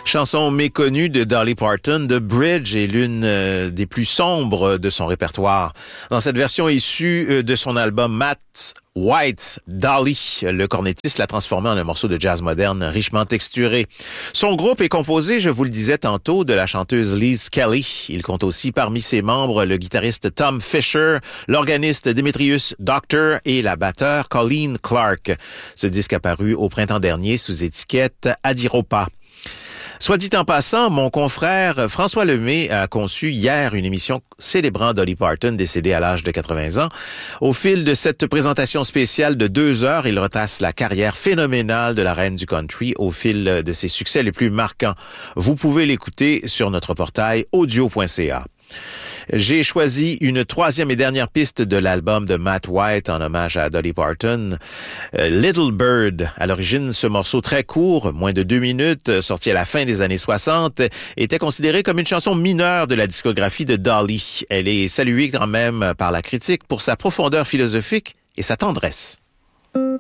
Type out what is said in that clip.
Chanson méconnue de Dolly Parton, The Bridge est l'une des plus sombres de son répertoire. Dans cette version issue de son album Matt White, Dolly, le cornettiste l'a transformé en un morceau de jazz moderne richement texturé. Son groupe est composé, je vous le disais tantôt, de la chanteuse Liz Kelly. Il compte aussi parmi ses membres le guitariste Tom Fisher, l'organiste Demetrius Doctor et la batteure Colleen Clark. Ce disque a paru au printemps dernier sous étiquette Adiropa. Soit dit en passant, mon confrère François Lemay a conçu hier une émission célébrant Dolly Parton, décédée à l'âge de 80 ans. Au fil de cette présentation spéciale de 2 heures, il retrace la carrière phénoménale de la reine du country au fil de ses succès les plus marquants. Vous pouvez l'écouter sur notre portail audio.ca. J'ai choisi une 3e et dernière piste de l'album de Matt White en hommage à Dolly Parton, Little Bird. À l'origine, ce morceau très court, moins de 2 minutes, sorti à la fin des années 60, était considéré comme une chanson mineure de la discographie de Dolly. Elle est saluée quand même par la critique pour sa profondeur philosophique et sa tendresse.